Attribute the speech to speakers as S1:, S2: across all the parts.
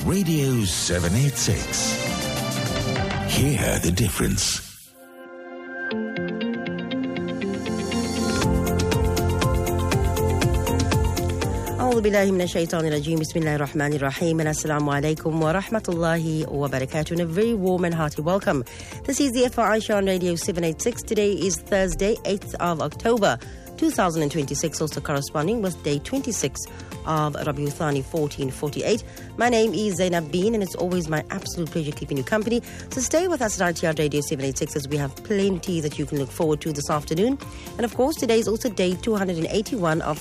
S1: Radio 786. Hear the difference.
S2: أعوذ بالله من الشيطان الرجيم. بسم الله الرحمن الرحيم. And assalamu alaikum wa rahmatullahi wa barakatuh. And a very warm and hearty welcome. This is the FR Aisha on Radio 786. Today is Thursday, 8th of October, 2026, also corresponding with day 26 of Rabiul Thani 1448. My name is Zainab Bean, and it's always my absolute pleasure keeping you company. So stay with us right here at Radio 786 as we have plenty that you can look forward to this afternoon. And of course, today is also day 281 of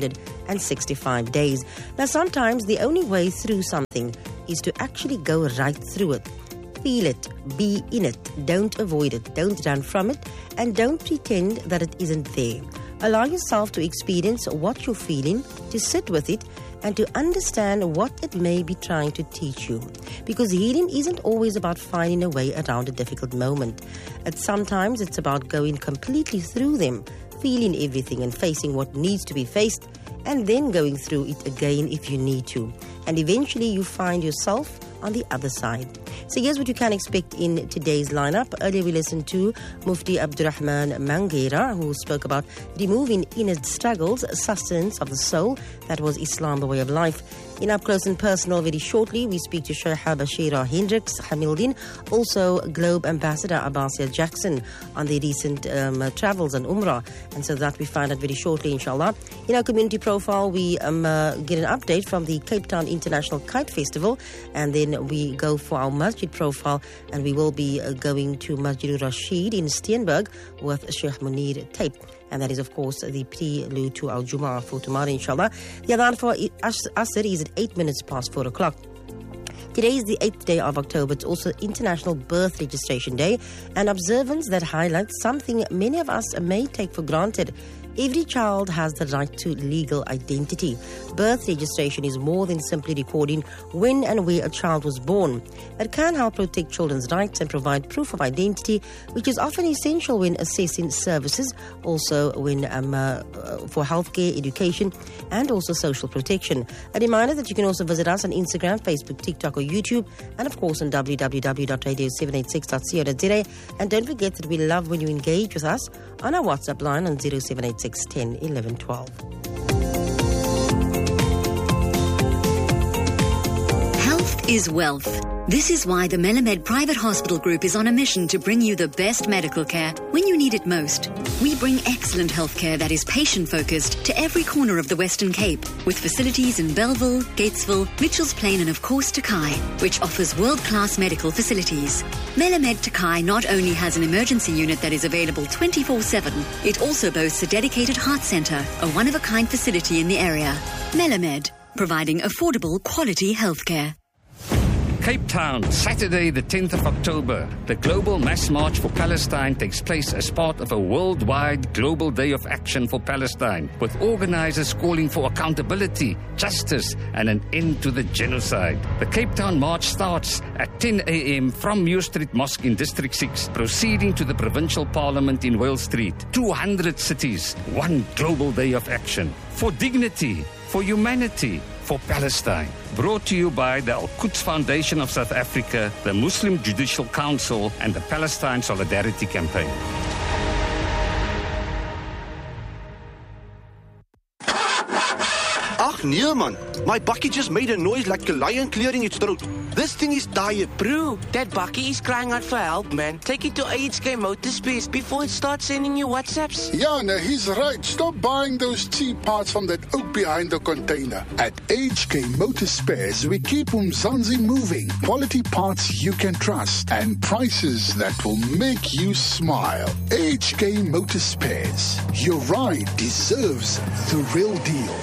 S2: 365 days. Now, sometimes the only way through something is to actually go right through it. Feel it, be in it, don't avoid it, don't run from it, and don't pretend that it isn't there. Allow yourself to experience what you're feeling, to sit with it, and to understand what it may be trying to teach you. Because healing isn't always about finding a way around a difficult moment. Sometimes it's about going completely through them, feeling everything and facing what needs to be faced, and then going through it again if you need to. And eventually you find yourself on the other side. So here's what you can expect in today's lineup. Earlier we listened to Mufti Abdurrahman Mangera, who spoke about removing inner struggles, sustenance of the soul. That was Islam, the way of life. In Up Close and Personal, very shortly, we speak to Sheikh Bashira Hendricks Hamildin, also Globe Ambassador Abbasia Jackson on the recent travels and Umrah. And so that we find out very shortly, inshallah. In our community profile, we get an update from the Cape Town International Kite Festival, and then we go for our Masjid profile, and we will be going to Masjid Rashid in Steenberg with Sheikh Munir Tape. And that is, of course, the prelude to our Jummah for tomorrow, inshallah. The adhan for Asr is at 8 minutes past 4 o'clock. Today is the 8th day of October. It's also International Birth Registration Day, an observance that highlights something many of us may take for granted. Every child has the right to legal identity. Birth registration is more than simply recording when and where a child was born. It can help protect children's rights and provide proof of identity, which is often essential when assessing services, also when for healthcare, education, and also social protection. A reminder that you can also visit us on Instagram, Facebook, TikTok, or YouTube, and of course on www.radio786.co.za. And don't forget that we love when you engage with us on our WhatsApp line on 0786 10 11 12.
S3: Health is wealth. This is why the Melamed Private Hospital Group is on a mission to bring you the best medical care when you need it most. We bring excellent healthcare that is patient-focused to every corner of the Western Cape, with facilities in Bellville, Gatesville, Mitchells Plain and of course Takai, which offers world-class medical facilities. Melamed Takai not only has an emergency unit that is available 24/7, it also boasts a dedicated heart centre, a one-of-a-kind facility in the area. Melamed, providing affordable, quality healthcare.
S4: Cape Town, Saturday the 10th of October. The Global Mass March for Palestine takes place as part of a worldwide global day of action for Palestine, with organizers calling for accountability, justice, and an end to the genocide. The Cape Town March starts at 10 a.m. from Muir Street Mosque in District 6, proceeding to the Provincial Parliament in Wales Street. 200 cities, one global day of action. For dignity, for humanity, for Palestine. Brought to you by the Al-Quds Foundation of South Africa, the Muslim Judicial Council, and the Palestine Solidarity Campaign.
S5: Ach nee man, my bakkie just made a noise like a lion clearing its throat. This thing is tired.
S6: Bro, that bakkie is crying out for help, man. Take it to HK Motorspares before it starts sending you WhatsApps.
S7: Yeah, no, he's right. Stop buying those cheap parts from that oak behind the container. At HK Motorspares, we keep Umzansi moving. Quality parts you can trust and prices that will make you smile. HK Motorspares. Your ride deserves the real deal.